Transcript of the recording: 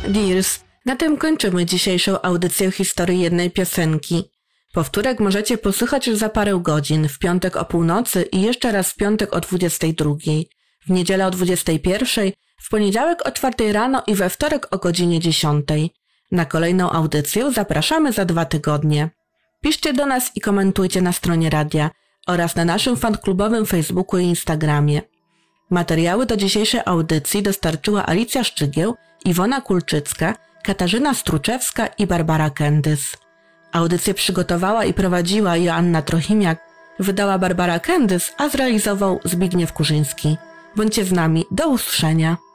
Dears, na tym kończymy dzisiejszą audycję historii jednej piosenki. Powtórek możecie posłuchać już za parę godzin, w piątek o północy i jeszcze raz w piątek o 22, w niedzielę o 21, w poniedziałek o 4 rano i we wtorek o godzinie 10. Na kolejną audycję zapraszamy za 2 tygodnie. Piszcie do nas i komentujcie na stronie radia oraz na naszym fanklubowym Facebooku i Instagramie. Materiały do dzisiejszej audycji dostarczyła Alicja Szczygieł, Iwona Kulczycka, Katarzyna Struczewska i Barbara Kendys. Audycję przygotowała i prowadziła Joanna Trochimiak, wydała Barbara Kendys, a zrealizował Zbigniew Kurzyński. Bądźcie z nami, do usłyszenia.